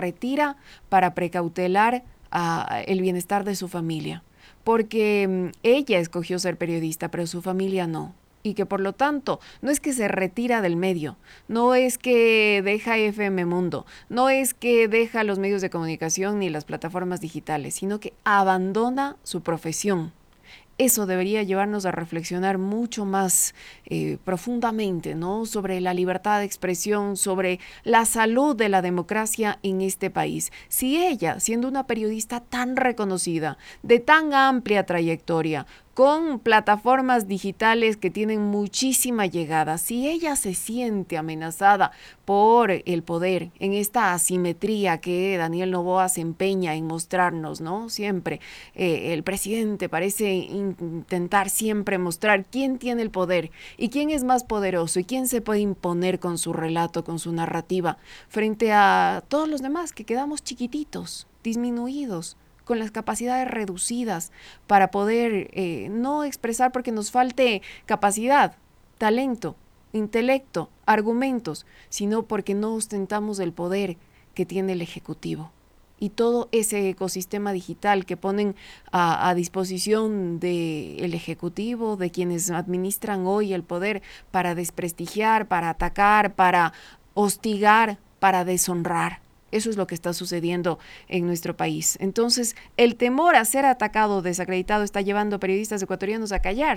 retira para precautelar el bienestar de su familia, porque ella escogió ser periodista, pero su familia no. Y que por lo tanto no es que se retira del medio, no es que deja FM Mundo, no es que deja los medios de comunicación ni las plataformas digitales, sino que abandona su profesión. Eso debería llevarnos a reflexionar mucho más profundamente, ¿no? Sobre la libertad de expresión, sobre la salud de la democracia en este país. Si ella, siendo una periodista tan reconocida, de tan amplia trayectoria, con plataformas digitales que tienen muchísima llegada, si ella se siente amenazada por el poder, en esta asimetría que Daniel Noboa se empeña en mostrarnos, ¿no? Siempre el presidente parece intentar siempre mostrar quién tiene el poder y quién es más poderoso y quién se puede imponer con su relato, con su narrativa, frente a todos los demás que quedamos chiquititos, disminuidos, con las capacidades reducidas para poder no expresar porque nos falte capacidad, talento, intelecto, argumentos, sino porque no ostentamos el poder que tiene el Ejecutivo. Y todo ese ecosistema digital que ponen a disposición del Ejecutivo, de quienes administran hoy el poder, para desprestigiar, para atacar, para hostigar, para deshonrar. Eso es lo que está sucediendo en nuestro país. Entonces, el temor a ser atacado, desacreditado, está llevando a periodistas ecuatorianos a callar.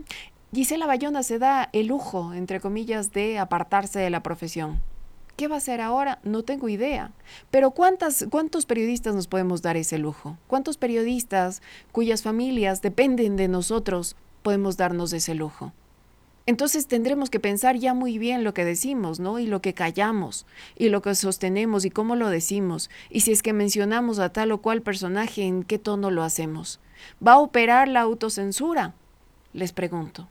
Gisela Bayona se da el lujo, entre comillas, de apartarse de la profesión. ¿Qué va a hacer ahora? No tengo idea. Pero ¿cuántos periodistas nos podemos dar ese lujo? ¿Cuántos periodistas cuyas familias dependen de nosotros podemos darnos ese lujo? Entonces tendremos que pensar ya muy bien lo que decimos, ¿no? Y lo que callamos, y lo que sostenemos, y cómo lo decimos, y si es que mencionamos a tal o cual personaje, ¿en qué tono lo hacemos? ¿Va a operar la autocensura? Les pregunto.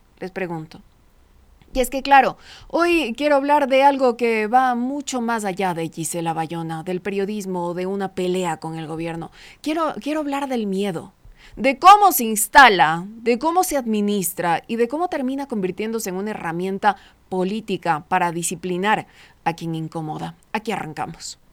Y es que claro, hoy quiero hablar de algo que va mucho más allá de Gisela Bayona, del periodismo o de una pelea con el gobierno. Quiero hablar del miedo, de cómo se instala, de cómo se administra y de cómo termina convirtiéndose en una herramienta política para disciplinar a quien incomoda. Aquí arrancamos.